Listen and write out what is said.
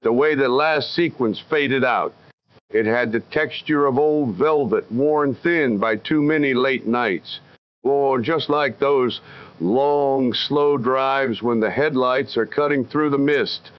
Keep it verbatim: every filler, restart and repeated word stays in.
the way that last sequence faded out. It had the texture of old velvet worn thin by too many late nights. Or just like those long, slow drives when the headlights are cutting through the mist